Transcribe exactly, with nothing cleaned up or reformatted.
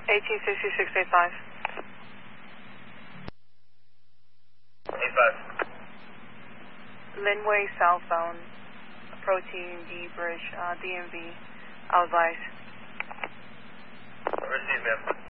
A T six six eight five. eight five. Linway southbound, approaching the bridge, uh, D M V, advise. Receive, ma'am.